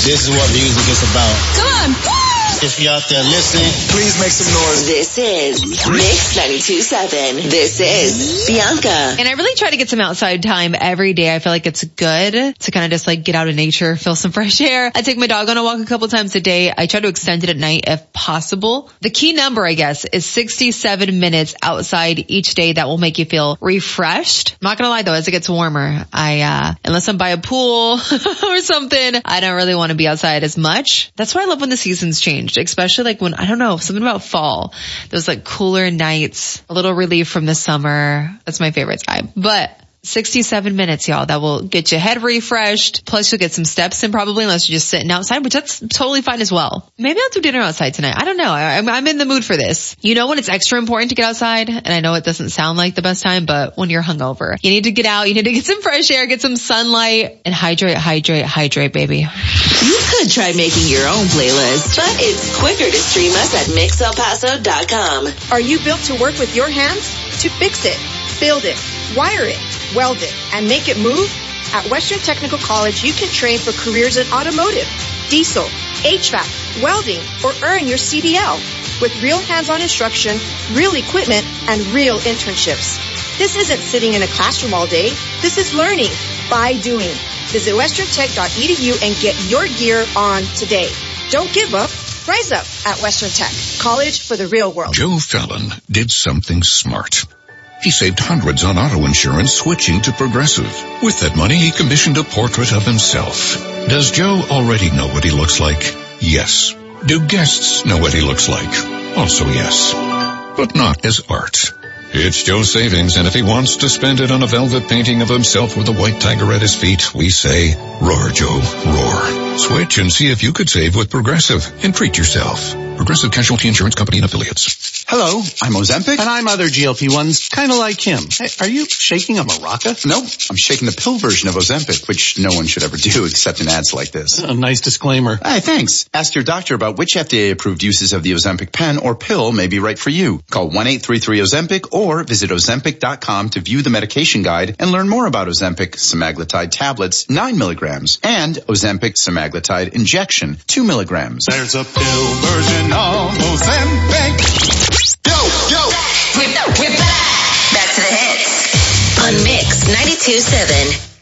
This is what music is about. Come on. If you're out there listening, please make some noise. This is Mix 92.7. This is Bianca. And I really try to get some outside time every day. I feel like it's good to kind of just like get out of nature, feel some fresh air. I take my dog on a walk a couple times a day. I try to extend it at night if possible. The key number, I guess, is 67 minutes outside each day. That will make you feel refreshed. I'm not gonna lie though, as it gets warmer, unless I'm by a pool or something, I don't really want to be outside as much. That's why I love when the seasons change. Especially like when, I don't know, something about fall. Those like cooler nights, a little relief from the summer. That's my favorite time. But 67 minutes, y'all. That will get your head refreshed. Plus you'll get some steps in probably unless you're just sitting outside, which that's totally fine as well. Maybe I'll do dinner outside tonight. I don't know. I'm in the mood for this. You know when it's extra important to get outside? And I know it doesn't sound like the best time, but when you're hungover, you need to get out. You need to get some fresh air, get some sunlight, and hydrate, baby. You could try making your own playlist, but it's quicker to stream us at mixelpaso.com. Are you built to work with your hands? To fix it, build it, wire it, weld it, and make it move? At Western Technical College, you can train for careers in automotive, diesel, HVAC, welding, or earn your CDL with real hands-on instruction, real equipment, and real internships. This isn't sitting in a classroom all day. This is learning by doing. Visit westerntech.edu and get your gear on today. Don't give up. Rise up at Western Tech. College for the real world. Joe Fallon did something smart. He saved hundreds on auto insurance switching to Progressive. With that money, he commissioned a portrait of himself. Does Joe already know what he looks like? Yes. Do guests know what he looks like? Also yes. But not as art. It's Joe's savings, and if he wants to spend it on a velvet painting of himself with a white tiger at his feet, we say, roar, Joe, roar. Switch and see if you could save with Progressive and treat yourself. Progressive Casualty Insurance Company and Affiliates. Hello, I'm Ozempic. And I'm other GLP-1s, kind of like him. Hey, are you shaking a maraca? No, I'm shaking the pill version of Ozempic, which no one should ever do except in ads like this. A nice disclaimer. Hey, thanks. Ask your doctor about which FDA-approved uses of the Ozempic pen or pill may be right for you. Call 1-833-OZEMPIC or visit Ozempic.com to view the medication guide and learn more about Ozempic semaglutide tablets, 9 milligrams, and Ozempic semaglutide injection, 2 milligrams. There's a pill version of Ozempic. Yo! Whip that. Back to the hits on Mix 92.7.